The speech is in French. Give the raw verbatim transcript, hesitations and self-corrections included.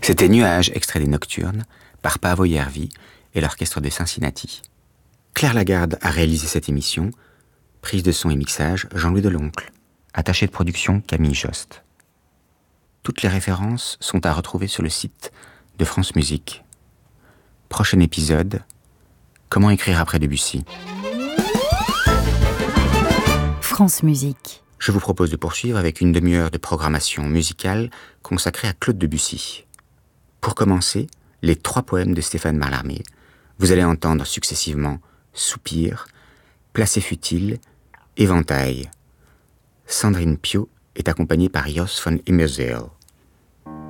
C'était Nuages, extrait des Nocturnes, par Paavo Järvi et l'orchestre de Cincinnati. Claire Lagarde a réalisé cette émission, prise de son et mixage Jean-Louis Deloncle, attaché de production Camille Jost. Toutes les références sont à retrouver sur le site de France Musique. Prochain épisode, comment écrire après Debussy. France Musique. Je vous propose de poursuivre avec une demi-heure de programmation musicale consacrée à Claude Debussy. Pour commencer, les trois poèmes de Stéphane Mallarmé. Vous allez entendre successivement Soupir, Placé futile, Éventail. Sandrine Piau est accompagnée par Jos von Immerseel.